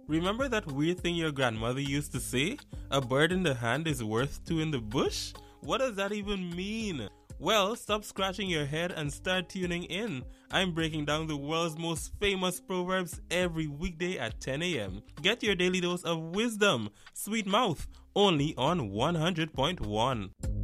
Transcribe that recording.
Remember that weird thing your grandmother used to say? A bird in the hand is worth two in the bush? What does that even mean? Well, stop scratching your head and start tuning in. I'm breaking down the world's most famous proverbs every weekday at 10 a.m. Get your daily dose of wisdom, sweet mouth, only on 100.1.